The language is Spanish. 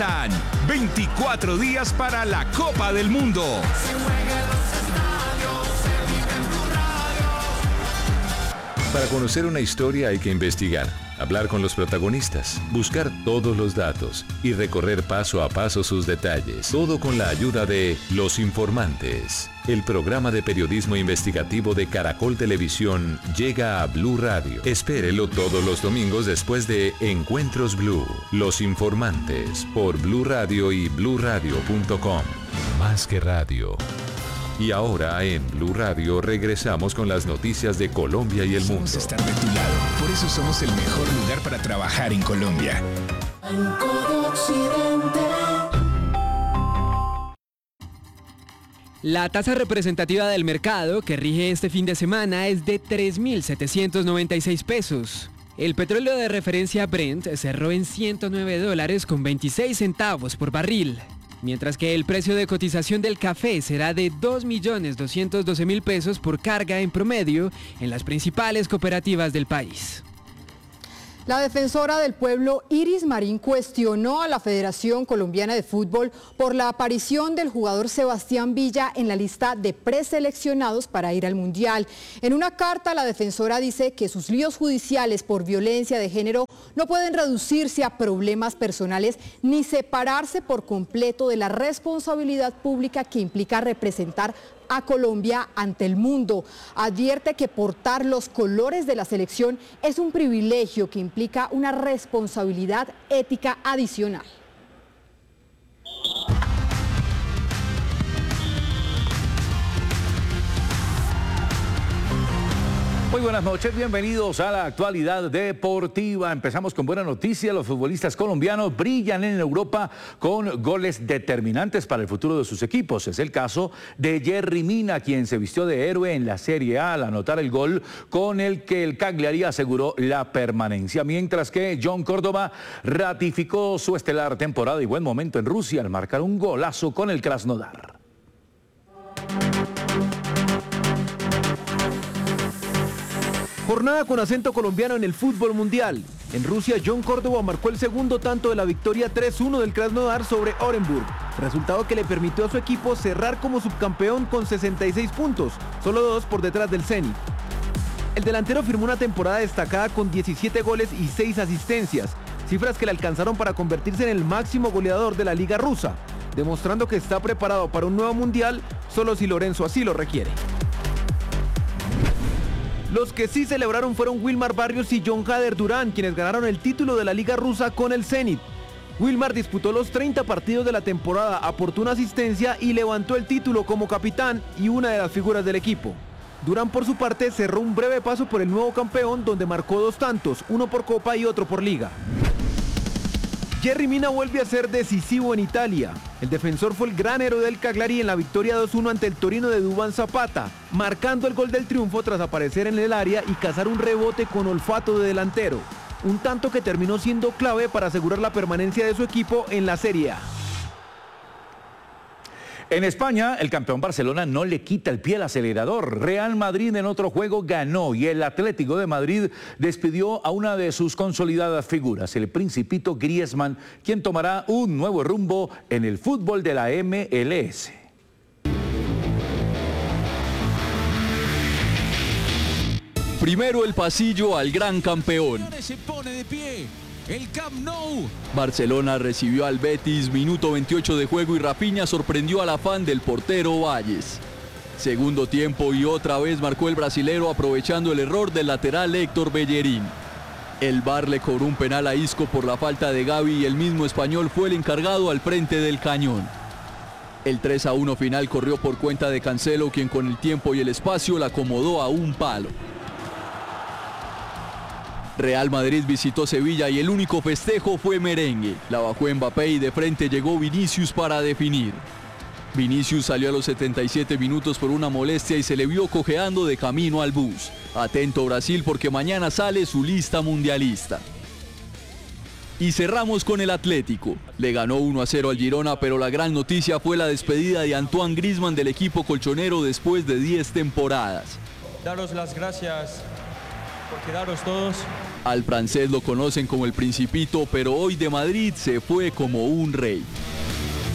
Faltan 24 días para la Copa del Mundo. Para conocer una historia hay que investigar, hablar con los protagonistas, buscar todos los datos y recorrer paso a paso sus detalles. Todo con la ayuda de Los Informantes. El programa de periodismo investigativo de Caracol Televisión llega a Blue Radio. Espérelo todos los domingos después de Encuentros Blue. Los Informantes por Blue Radio y bluradio.com. Más que radio. Y ahora en Blue Radio regresamos con las noticias de Colombia y el mundo. Vamos a estar de tu lado, por eso somos el mejor lugar para trabajar en Colombia. Banco de Occidente. La tasa representativa del mercado que rige este fin de semana es de 3.796 pesos. El petróleo de referencia Brent cerró en $109 con 26 centavos por barril. Mientras que el precio de cotización del café será de 2.212.000 pesos por carga en promedio en las principales cooperativas del país. La defensora del pueblo Iris Marín cuestionó a la Federación Colombiana de Fútbol por la aparición del jugador Sebastián Villa en la lista de preseleccionados para ir al Mundial. En una carta, la defensora dice que sus líos judiciales por violencia de género no pueden reducirse a problemas personales ni separarse por completo de la responsabilidad pública que implica representar a Colombia ante el mundo. Advierte que portar los colores de la selección es un privilegio que implica una responsabilidad ética adicional. Muy buenas noches, bienvenidos a la actualidad deportiva. Empezamos con buena noticia. Los futbolistas colombianos brillan en Europa con goles determinantes para el futuro de sus equipos. Es el caso de Yerry Mina, quien se vistió de héroe en la Serie A al anotar el gol con el que el Cagliari aseguró la permanencia. Mientras que John Córdoba ratificó su estelar temporada y buen momento en Rusia al marcar un golazo con el Krasnodar. Jornada con acento colombiano en el fútbol mundial. En Rusia, John Córdoba marcó el segundo tanto de la victoria 3-1 del Krasnodar sobre Orenburg, resultado que le permitió a su equipo cerrar como subcampeón con 66 puntos, solo 2 por detrás del Zenit. El delantero firmó una temporada destacada con 17 goles y 6 asistencias, cifras que le alcanzaron para convertirse en el máximo goleador de la liga rusa, demostrando que está preparado para un nuevo mundial solo si Lorenzo así lo requiere. Los que sí celebraron fueron Wilmar Barrios y John Hader Durán, quienes ganaron el título de la Liga Rusa con el Zenit. Wilmar disputó los 30 partidos de la temporada, aportó una asistencia y levantó el título como capitán y una de las figuras del equipo. Durán, por su parte, cerró un breve paso por el nuevo campeón, donde marcó 2 tantos, uno por Copa y otro por Liga. Yerry Mina vuelve a ser decisivo en Italia. El defensor fue el gran héroe del Cagliari en la victoria 2-1 ante el Torino de Duván Zapata, marcando el gol del triunfo tras aparecer en el área y cazar un rebote con olfato de delantero. Un tanto que terminó siendo clave para asegurar la permanencia de su equipo en la Serie A. En España, el campeón Barcelona no le quita el pie al acelerador. Real Madrid en otro juego ganó y el Atlético de Madrid despidió a una de sus consolidadas figuras, el Principito Griezmann, quien tomará un nuevo rumbo en el fútbol de la MLS. Primero el pasillo al gran campeón. Se pone de pie. El Camp Nou. Barcelona recibió al Betis, minuto 28 de juego y Rafinha sorprendió al afán del portero Valles. Segundo tiempo y otra vez marcó el brasilero aprovechando el error del lateral Héctor Bellerín. El VAR le cobró un penal a Isco por la falta de Gavi y el mismo español fue el encargado al frente del cañón. El 3-1 final corrió por cuenta de Cancelo, quien con el tiempo y el espacio la acomodó a un palo. Real Madrid visitó Sevilla y el único festejo fue merengue. La bajó Mbappé y de frente llegó Vinicius para definir. Vinicius salió a los 77 minutos por una molestia y se le vio cojeando de camino al bus. Atento Brasil porque mañana sale su lista mundialista. Y cerramos con el Atlético. Le ganó 1-0 al Girona, pero la gran noticia fue la despedida de Antoine Griezmann del equipo colchonero después de 10 temporadas. Daros las gracias por quedaros todos. Al francés lo conocen como el Principito, pero hoy de Madrid se fue como un rey.